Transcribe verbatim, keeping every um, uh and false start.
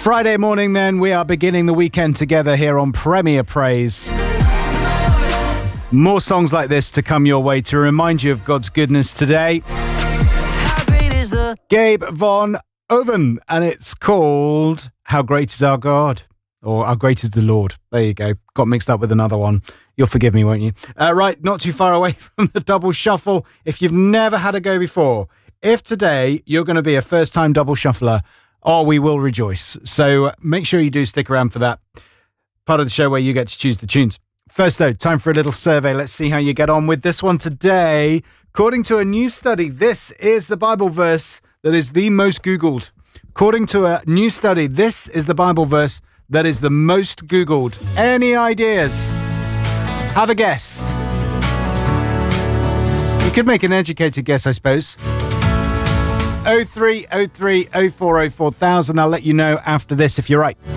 Friday morning then, we are beginning the weekend together here on Premier Praise. More songs like this to come your way to remind you of God's goodness today. How great is the Gabe Von Oven, and it's called How Great Is Our God, or How Great Is the Lord. There you go. Got mixed up with another one. You'll forgive me, won't you? Uh, right, not too far away from the double shuffle. If you've never had a go before, if today you're going to be a first-time double shuffler, oh, we will rejoice. So make sure you do stick around for that part of the show where you get to choose the tunes. First, though, time for a little survey. Let's see how you get on with this one today. According to a new study, this is the Bible verse that is the most Googled. According to a new study, this is the Bible verse that is the most Googled. Any ideas? Have a guess. You could make an educated guess, I suppose. oh three oh three oh four oh four thousand. I'll let you know after this if you're right.